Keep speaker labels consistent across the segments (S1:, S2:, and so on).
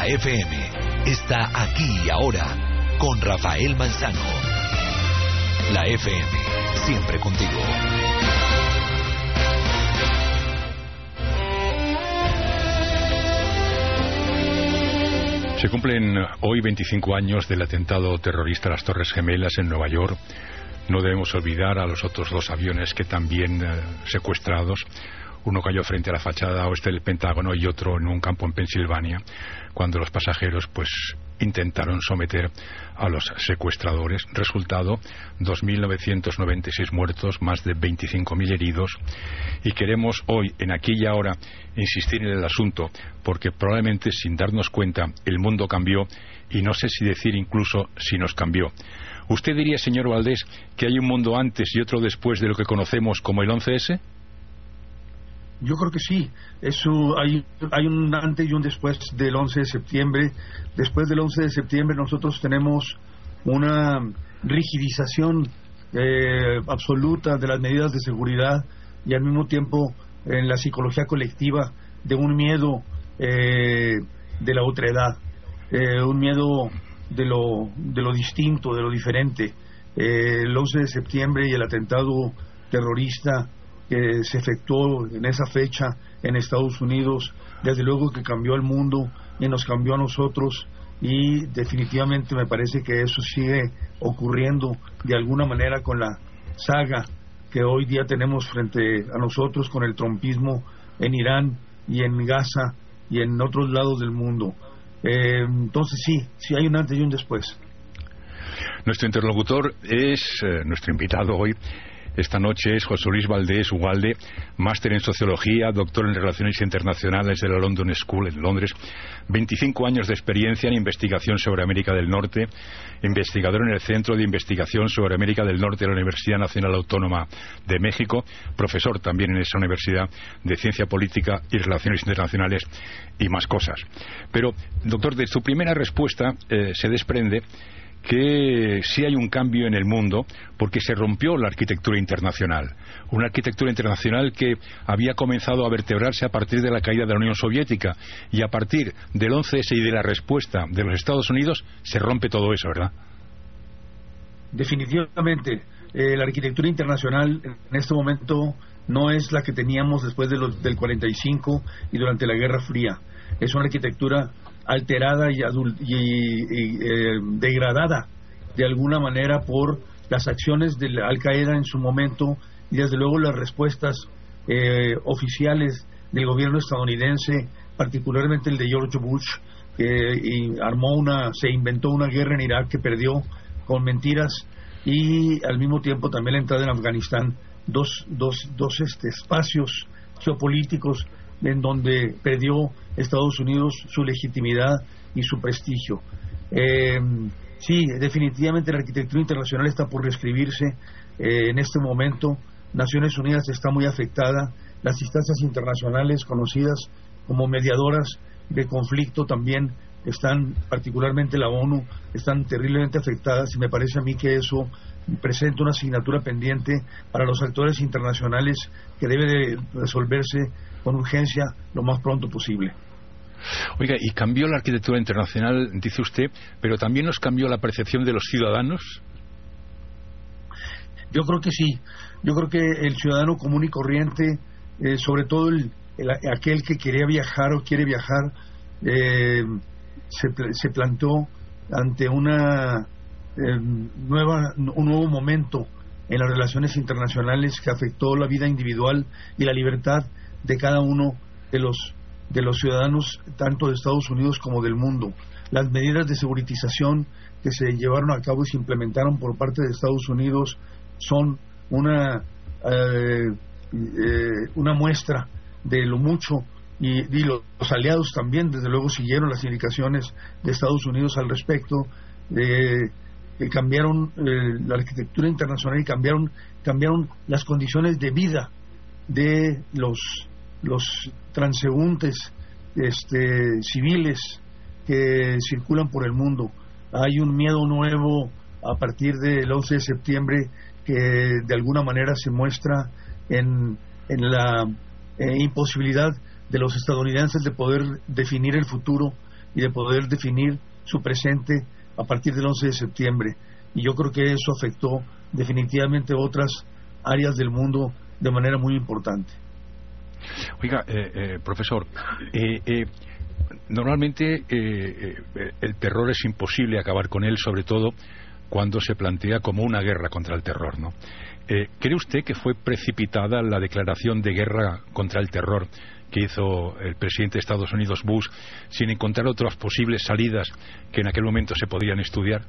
S1: FM está aquí y ahora con Rafael Manzano. La FM, siempre contigo.
S2: Se cumplen hoy 25 años del atentado terrorista a las Torres Gemelas en Nueva York. No debemos olvidar a los otros dos aviones que también secuestrados. Uno cayó frente a la fachada oeste del Pentágono y otro en un campo en Pensilvania, cuando los pasajeros intentaron someter a los secuestradores. Resultado, 2.996 muertos, más de 25.000 heridos. Y queremos hoy, en aquí y ahora, insistir en el asunto, porque probablemente sin darnos cuenta el mundo cambió, y no sé si decir incluso si nos cambió. ¿Usted diría, señor Valdés, que hay un mundo antes y otro después de lo que conocemos como el 11S?
S3: Yo creo que sí. Hay un antes y un después del 11 de septiembre. Después del 11 de septiembre nosotros tenemos una rigidización absoluta de las medidas de seguridad y al mismo tiempo en la psicología colectiva de un miedo de la otredad, un miedo de lo distinto, de lo diferente. El 11 de septiembre y el atentado terrorista que se efectuó en esa fecha en Estados Unidos, desde luego que cambió al mundo y nos cambió a nosotros, y definitivamente me parece que eso sigue ocurriendo de alguna manera con la saga que hoy día tenemos frente a nosotros con el trumpismo en Irán y en Gaza y en otros lados del mundo. Entonces sí hay un antes y un después.
S2: Nuestro interlocutor es nuestro invitado hoy. Esta noche es José Luis Valdés Ugalde, máster en Sociología, doctor en Relaciones Internacionales de la London School en Londres, 25 años de experiencia en investigación sobre América del Norte, investigador en el Centro de Investigación sobre América del Norte de la Universidad Nacional Autónoma de México, profesor también en esa universidad de Ciencia Política y Relaciones Internacionales y más cosas. Pero, doctor, de su primera respuesta se desprende que sí hay un cambio en el mundo porque se rompió la arquitectura internacional, una arquitectura internacional que había comenzado a vertebrarse a partir de la caída de la Unión Soviética, y a partir del 11S y de la respuesta de los Estados Unidos se rompe todo eso, ¿verdad?
S3: Definitivamente, la arquitectura internacional en este momento no es la que teníamos después del 45 y durante la Guerra Fría. Es una arquitectura alterada y degradada de alguna manera por las acciones de Al Qaeda en su momento, y desde luego las respuestas oficiales del gobierno estadounidense, particularmente el de George Bush, que se inventó una guerra en Irak que perdió con mentiras, y al mismo tiempo también la entrada en Afganistán, dos espacios geopolíticos en donde perdió Estados Unidos su legitimidad y su prestigio. Sí, definitivamente la arquitectura internacional está por reescribirse. En este momento Naciones Unidas está muy afectada, las instancias internacionales conocidas como mediadoras de conflicto también están, particularmente la ONU, están terriblemente afectadas, y me parece a mí que eso presenta una asignatura pendiente para los actores internacionales que debe de resolverse con urgencia lo más pronto posible.
S2: Oiga, y cambió la arquitectura internacional, dice usted, pero también nos cambió la percepción de los ciudadanos.
S3: Yo creo que sí. Yo creo que el ciudadano común y corriente, sobre todo aquel que quería viajar o quiere viajar, se plantó ante un nuevo momento en las relaciones internacionales que afectó la vida individual y la libertad de cada uno de los ciudadanos, tanto de Estados Unidos como del mundo. Las medidas de seguritización que se llevaron a cabo y se implementaron por parte de Estados Unidos son una muestra de lo mucho, y los aliados también desde luego siguieron las indicaciones de Estados Unidos al respecto, que cambiaron la arquitectura internacional y cambiaron las condiciones de vida de los transeúntes civiles que circulan por el mundo. Hay un miedo nuevo a partir del 11 de septiembre que de alguna manera se muestra en la imposibilidad de los estadounidenses de poder definir el futuro y de poder definir su presente a partir del 11 de septiembre. Y yo creo que eso afectó definitivamente otras áreas del mundo de manera muy importante.
S2: Oiga, profesor, normalmente el terror es imposible acabar con él, sobre todo cuando se plantea como una guerra contra el terror, ¿no? ¿Cree usted que fue precipitada la declaración de guerra contra el terror que hizo el presidente de Estados Unidos, Bush, sin encontrar otras posibles salidas que en aquel momento se podían estudiar?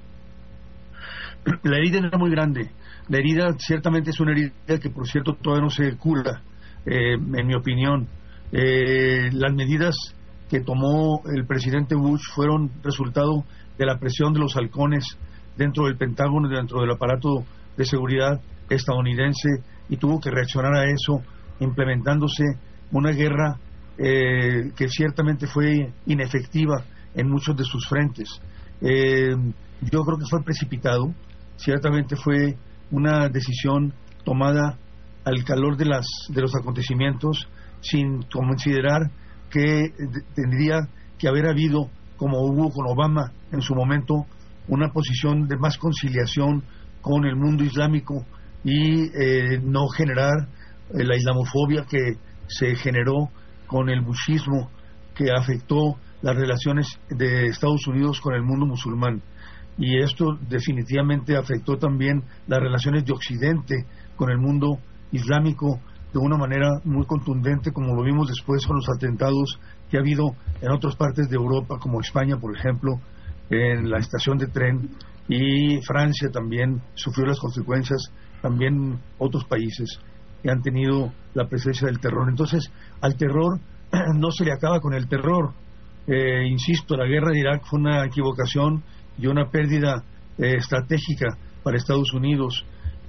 S3: La herida era muy grande. La herida ciertamente es una herida que, por cierto, todavía no se cura, en mi opinión. Las medidas que tomó el presidente Bush fueron resultado de la presión de los halcones dentro del Pentágono y dentro del aparato de seguridad estadounidense, y tuvo que reaccionar a eso implementándose una guerra que ciertamente fue inefectiva en muchos de sus frentes. Yo creo que fue precipitado, ciertamente fue una decisión tomada al calor de los acontecimientos, sin considerar que tendría que haber habido, como hubo con Obama en su momento, una posición de más conciliación con el mundo islámico y no generar la islamofobia que se generó con el bushismo, que afectó las relaciones de Estados Unidos con el mundo musulmán. Y esto definitivamente afectó también las relaciones de Occidente con el mundo islámico de una manera muy contundente, como lo vimos después con los atentados que ha habido en otras partes de Europa, como España, por ejemplo, en la estación de tren, y Francia también sufrió las consecuencias, también otros países que han tenido la presencia del terror. Entonces, al terror no se le acaba con el terror. Insisto, la guerra de Irak fue una equivocación y una pérdida estratégica para Estados Unidos.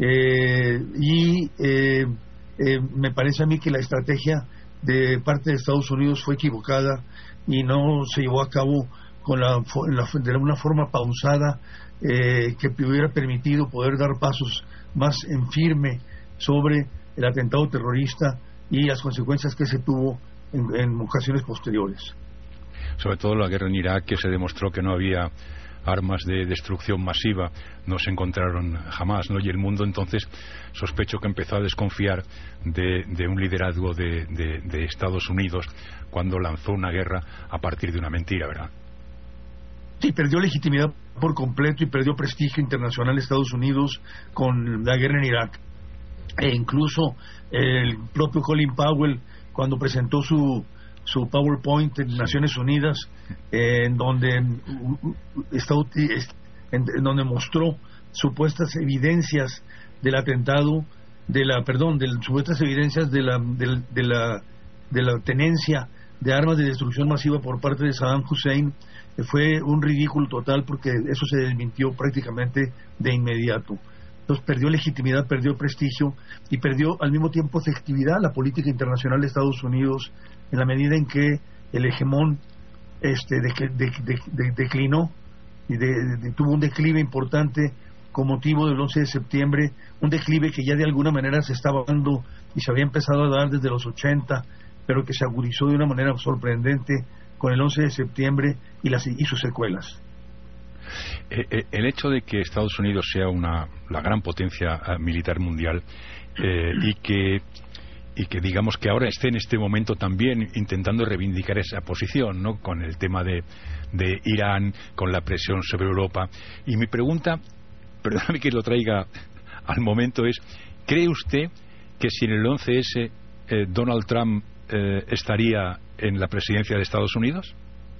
S3: Me parece a mí que la estrategia de parte de Estados Unidos fue equivocada y no se llevó a cabo de una forma pausada, que hubiera permitido poder dar pasos más en firme sobre el atentado terrorista y las consecuencias que se tuvo en ocasiones posteriores.
S2: Sobre todo la guerra en Irak, que se demostró que no había armas de destrucción masiva, no se encontraron jamás, ¿no? Y el mundo entonces sospecho que empezó a desconfiar de un liderazgo de Estados Unidos cuando lanzó una guerra a partir de una mentira, ¿verdad?
S3: Sí, perdió legitimidad por completo y perdió prestigio internacional Estados Unidos con la guerra en Irak. E incluso el propio Colin Powell, cuando presentó su PowerPoint en Naciones Unidas, en donde mostró supuestas evidencias del atentado, supuestas evidencias de la tenencia de armas de destrucción masiva por parte de Saddam Hussein, fue un ridículo total, porque eso se desmintió prácticamente de inmediato. Entonces perdió legitimidad, perdió prestigio y perdió al mismo tiempo efectividad la política internacional de Estados Unidos, en la medida en que el hegemón declinó y tuvo un declive importante con motivo del 11 de septiembre, un declive que ya de alguna manera se estaba dando y se había empezado a dar desde los 80, pero que se agudizó de una manera sorprendente con el 11 de septiembre y sus secuelas.
S2: El hecho de que Estados Unidos sea la gran potencia militar mundial, y que digamos que ahora esté en este momento también intentando reivindicar esa posición, ¿no?, con el tema de Irán, con la presión sobre Europa. Y mi pregunta, perdóname que lo traiga al momento, es: ¿cree usted que sin el 11S Donald Trump estaría en la presidencia de Estados Unidos?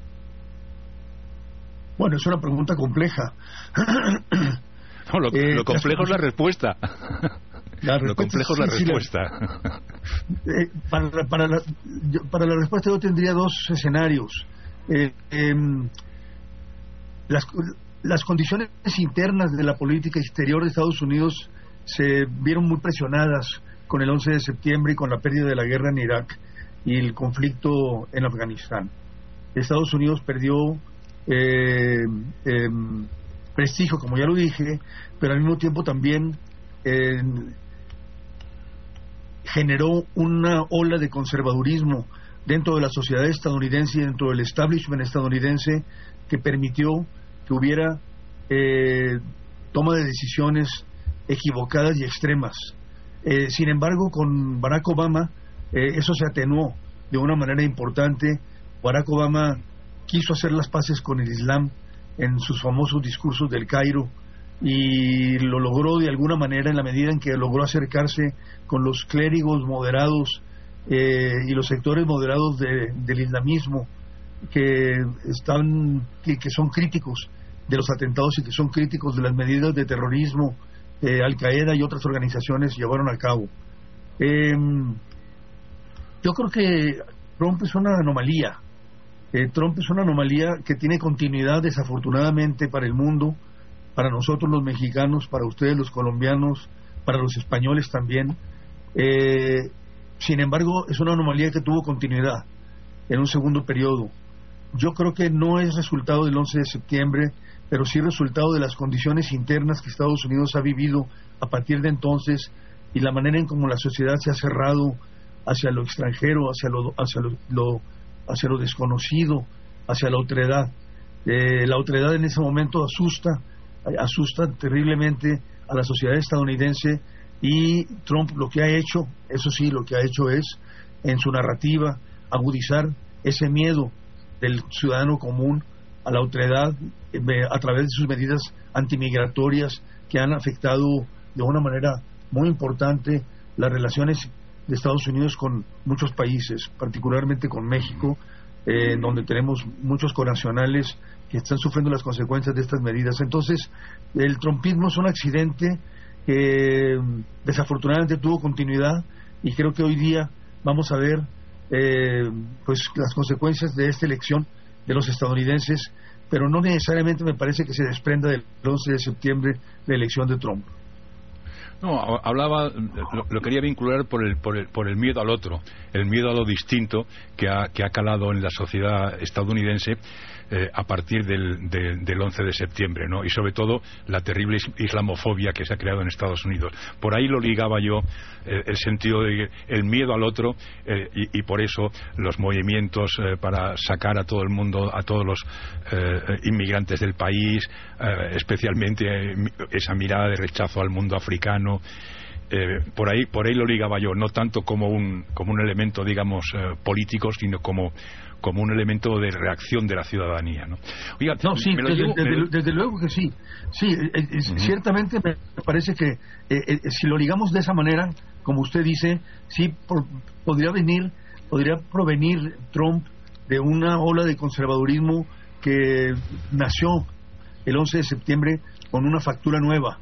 S3: Bueno, es una pregunta compleja.
S2: No, lo complejo es la respuesta. Lo complejo es la respuesta.
S3: Para la respuesta yo tendría dos escenarios. Las condiciones internas de la política exterior de Estados Unidos se vieron muy presionadas con el 11 de septiembre y con la pérdida de la guerra en Irak y el conflicto en Afganistán. Estados Unidos perdió prestigio, como ya lo dije, pero al mismo tiempo también generó una ola de conservadurismo dentro de la sociedad estadounidense y dentro del establishment estadounidense que permitió que hubiera toma de decisiones equivocadas y extremas. Sin embargo, con Barack Obama eso se atenuó de una manera importante. Barack Obama quiso hacer las paces con el Islam en sus famosos discursos del Cairo, y lo logró de alguna manera en la medida en que logró acercarse con los clérigos moderados y los sectores moderados del islamismo que son críticos de los atentados y que son críticos de las medidas de terrorismo Al Qaeda y otras organizaciones llevaron a cabo. Yo creo que Trump es una anomalía. Trump es una anomalía que tiene continuidad, desafortunadamente, para el mundo, para nosotros los mexicanos, para ustedes los colombianos, para los españoles también. Sin embargo, es una anomalía que tuvo continuidad en un segundo periodo. Yo creo que no es resultado del 11 de septiembre, pero sí resultado de las condiciones internas que Estados Unidos ha vivido a partir de entonces, y la manera en cómo la sociedad se ha cerrado hacia lo extranjero, hacia lo desconocido, hacia la otredad. La otredad en ese momento asusta terriblemente a la sociedad estadounidense, y Trump lo que ha hecho, eso sí, lo que ha hecho es, en su narrativa, agudizar ese miedo del ciudadano común a la otredad a través de sus medidas antimigratorias que han afectado de una manera muy importante las relaciones de Estados Unidos con muchos países, particularmente con México, donde tenemos muchos connacionales que están sufriendo las consecuencias de estas medidas. Entonces, el trumpismo es un accidente que desafortunadamente tuvo continuidad, y creo que hoy día vamos a ver pues las consecuencias de esta elección de los estadounidenses, pero no necesariamente me parece que se desprenda del 11 de septiembre la elección de Trump.
S2: No, hablaba, lo quería vincular por el miedo al otro, el miedo a lo distinto que ha calado en la sociedad estadounidense a partir del 11 de septiembre, ¿no? Y sobre todo la terrible islamofobia que se ha creado en Estados Unidos. Por ahí lo ligaba yo, el sentido de el miedo al otro, y por eso los movimientos para sacar a todo el mundo, a todos los inmigrantes del país, especialmente esa mirada de rechazo al mundo africano. Por ahí lo ligaba yo, no tanto como un elemento, digamos, político, sino como un elemento de reacción de la ciudadanía, ¿no? Oiga,
S3: no, sí, desde luego que sí. Sí, ciertamente me parece que si lo ligamos de esa manera, como usted dice, sí podría provenir Trump de una ola de conservadurismo que nació el 11 de septiembre con una factura nueva.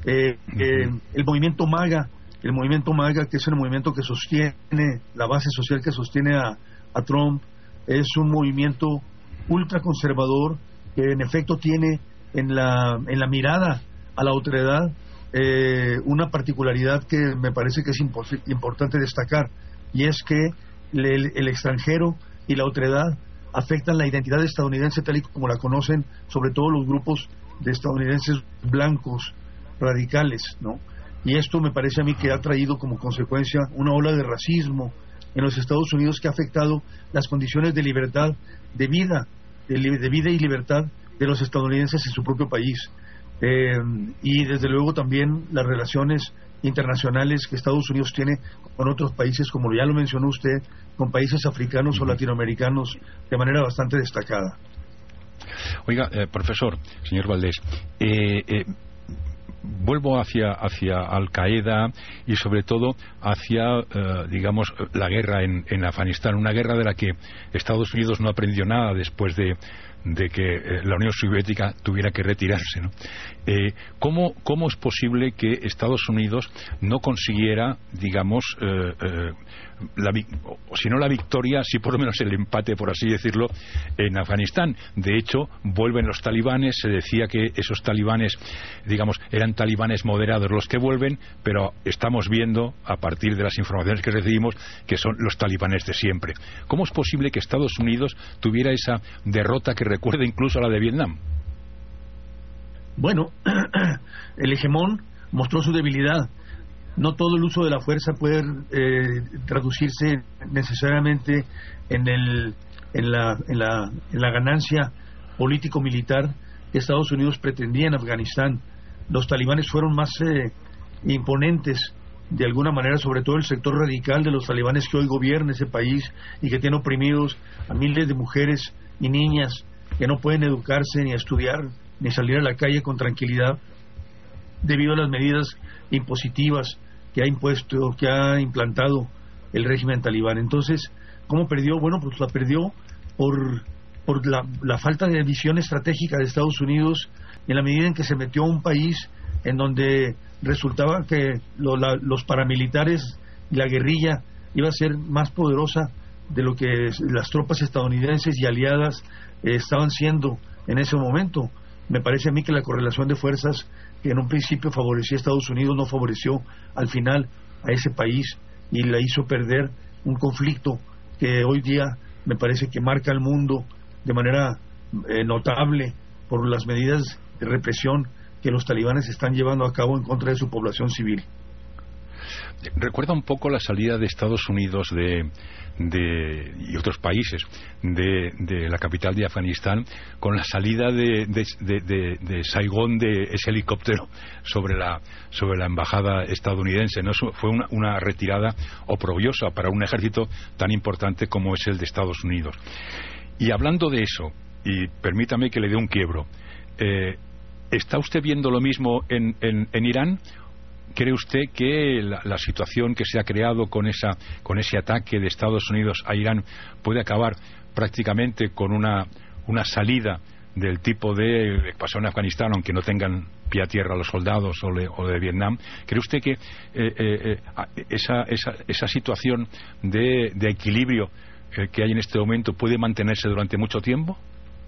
S3: El movimiento MAGA, que es el movimiento que sostiene, la base social que sostiene a Trump, es un movimiento ultraconservador que en efecto tiene en la mirada a la otredad una particularidad que me parece que es importante destacar, y es que el extranjero y la otredad afectan la identidad estadounidense tal y como la conocen, sobre todo los grupos de estadounidenses blancos radicales, ¿no? Y esto me parece a mí que ha traído como consecuencia una ola de racismo en los Estados Unidos que ha afectado las condiciones de libertad, de vida y libertad de los estadounidenses en su propio país. Y desde luego también las relaciones internacionales que Estados Unidos tiene con otros países, como ya lo mencionó usted, con países africanos o latinoamericanos de manera bastante destacada.
S2: Oiga, profesor, señor Valdés, vuelvo hacia Al Qaeda y sobre todo hacia digamos la guerra en Afganistán, una guerra de la que Estados Unidos no aprendió nada después de que la Unión Soviética tuviera que retirarse, ¿no? ¿Cómo es posible que Estados Unidos no consiguiera, digamos, si no la victoria, si por lo menos el empate, por así decirlo, en Afganistán? De hecho, vuelven los talibanes, se decía que esos talibanes, digamos, eran talibanes moderados los que vuelven, pero estamos viendo, a partir de las informaciones que recibimos, que son los talibanes de siempre. ¿Cómo es posible que Estados Unidos tuviera esa derrota que recuerda incluso a la de Vietnam?
S3: Bueno, el hegemón mostró su debilidad. no todo el uso de la fuerza puede traducirse necesariamente en la ganancia político-militar que Estados Unidos pretendía en Afganistán. Los talibanes fueron más imponentes de alguna manera, sobre todo el sector radical de los talibanes que hoy gobierna ese país y que tiene oprimidos a miles de mujeres y niñas que no pueden educarse, ni estudiar, ni salir a la calle con tranquilidad debido a las medidas impositivas que ha implantado el régimen talibán. Entonces, ¿cómo perdió? Bueno, pues la perdió por la falta de visión estratégica de Estados Unidos, en la medida en que se metió a un país en donde resultaba que los paramilitares y la guerrilla iba a ser más poderosa de lo que las tropas estadounidenses y aliadas estaban siendo en ese momento. Me parece a mí que la correlación de fuerzas que en un principio favorecía a Estados Unidos no favoreció al final a ese país y la hizo perder un conflicto que hoy día me parece que marca al mundo de manera notable por las medidas de represión que los talibanes están llevando a cabo en contra de su población civil.
S2: Recuerda un poco la salida de Estados Unidos y otros países de la capital de Afganistán, con la salida de Saigón de ese helicóptero sobre la embajada estadounidense, ¿no? Fue una retirada oprobiosa para un ejército tan importante como es el de Estados Unidos. Y hablando de eso, y permítame que le dé un quiebro, ¿está usted viendo lo mismo en Irán? ¿Cree usted que la situación que se ha creado con ese ataque de Estados Unidos a Irán puede acabar prácticamente con una salida del tipo que pasó en Afganistán, aunque no tengan pie a tierra los soldados o de Vietnam? ¿Cree usted que esa situación de equilibrio que hay en este momento puede mantenerse durante mucho tiempo?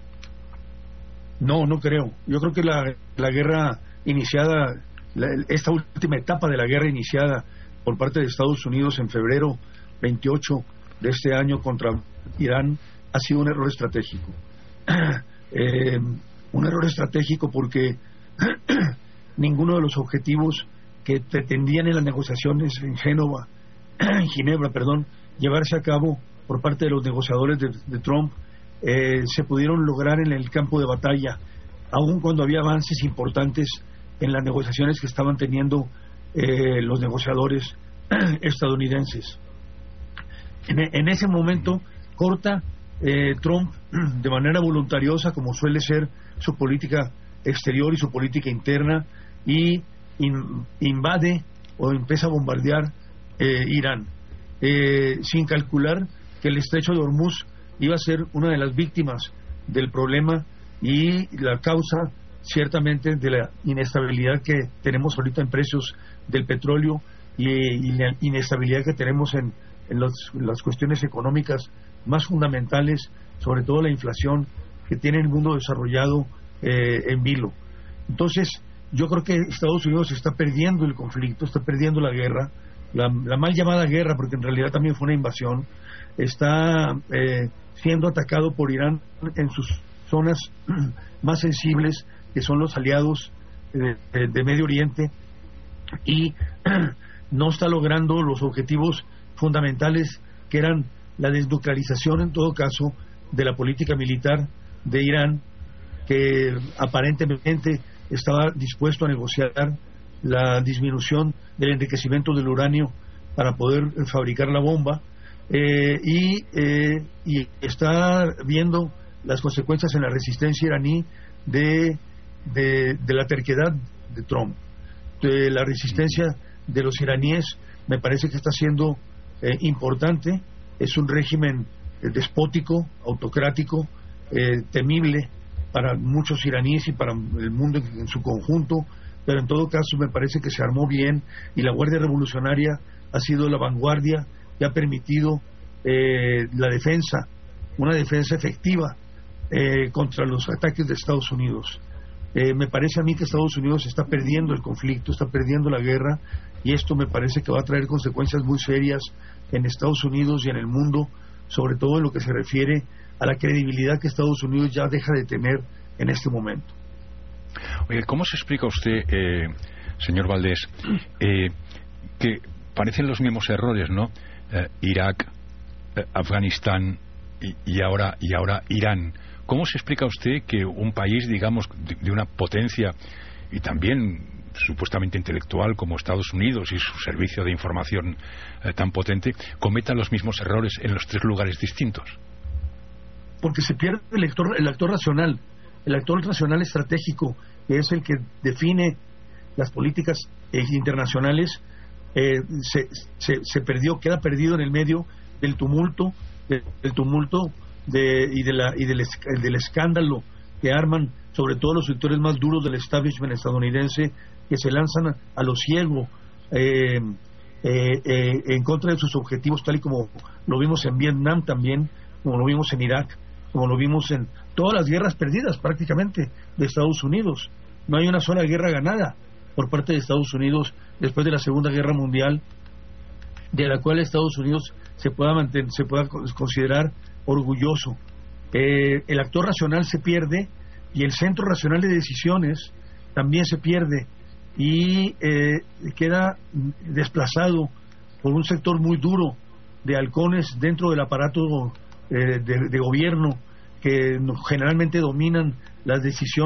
S3: No creo. Yo creo que la guerra iniciada, esta última etapa de la guerra iniciada por parte de Estados Unidos en febrero 28 de este año contra Irán ha sido un error estratégico. Un error estratégico porque ninguno de los objetivos que pretendían en las negociaciones en Ginebra, llevarse a cabo por parte de los negociadores de Trump se pudieron lograr en el campo de batalla, aun cuando había avances importantes en las negociaciones que estaban teniendo los negociadores estadounidenses. En ese momento corta Trump de manera voluntariosa, como suele ser su política exterior y su política interna, y invade o empieza a bombardear Irán, sin calcular que el estrecho de Hormuz iba a ser una de las víctimas del problema y la causa ciertamente de la inestabilidad que tenemos ahorita en precios del petróleo y la inestabilidad que tenemos en las cuestiones económicas más fundamentales, sobre todo la inflación que tiene el mundo desarrollado en vilo. Entonces, yo creo que Estados Unidos está perdiendo el conflicto, está perdiendo la guerra, la mal llamada guerra, porque en realidad también fue una invasión. Está siendo atacado por Irán en sus zonas más sensibles, que son los aliados de Medio Oriente, y no está logrando los objetivos fundamentales que eran la desnuclearización, en todo caso, de la política militar de Irán, que aparentemente estaba dispuesto a negociar la disminución del enriquecimiento del uranio para poder fabricar la bomba, y está viendo las consecuencias en la resistencia iraní de la terquedad de Trump. La resistencia de los iraníes me parece que está siendo importante. Es un régimen despótico, autocrático, temible para muchos iraníes y para el mundo en su conjunto, pero en todo caso me parece que se armó bien, y la Guardia Revolucionaria ha sido la vanguardia que ha permitido la defensa, una defensa efectiva contra los ataques de Estados Unidos. Me parece a mí que Estados Unidos está perdiendo el conflicto, está perdiendo la guerra, y esto me parece que va a traer consecuencias muy serias en Estados Unidos y en el mundo, sobre todo en lo que se refiere a la credibilidad que Estados Unidos ya deja de tener en este momento.
S2: Oye, ¿cómo se explica usted, señor Valdés, que parecen los mismos errores, ¿no? Irak, Afganistán y ahora Irán. ¿Cómo se explica usted que un país, digamos, de una potencia y también supuestamente intelectual como Estados Unidos y su servicio de información tan potente cometa los mismos errores en los 3 lugares distintos?
S3: Porque se pierde el actor racional, el actor racional estratégico, que es el que define las políticas internacionales. Se perdió, queda perdido en el medio del tumulto, del escándalo que arman sobre todo los sectores más duros del establishment estadounidense, que se lanzan a lo ciego en contra de sus objetivos, tal y como lo vimos en Vietnam también, como lo vimos en Irak, como lo vimos en todas las guerras perdidas prácticamente de Estados Unidos. No hay una sola guerra ganada por parte de Estados Unidos después de la Segunda Guerra Mundial, de la cual Estados Unidos se pueda considerar orgulloso. El actor racional se pierde y el centro racional de decisiones también se pierde y queda desplazado por un sector muy duro de halcones dentro del aparato de gobierno que generalmente dominan las decisiones